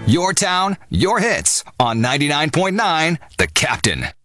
Your town, your hits on 99.9 The Captain.